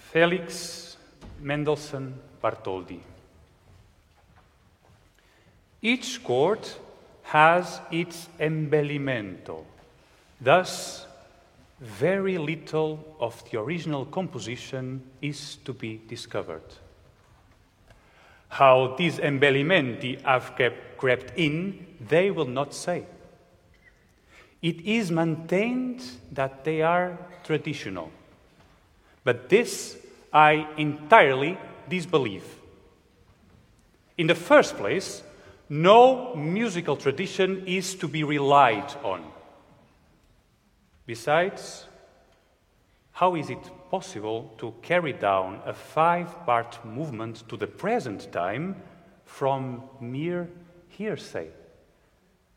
Felix Mendelssohn Bartholdy. Each chord has its embellimento. Thus, very little of the original composition is to be discovered. How these embellimenti have crept in, they will not say. It is maintained that they are traditional. But this I entirely disbelieve. In the first place, no musical tradition is to be relied on. Besides, how is it possible to carry down a 5-part movement to the present time from mere hearsay?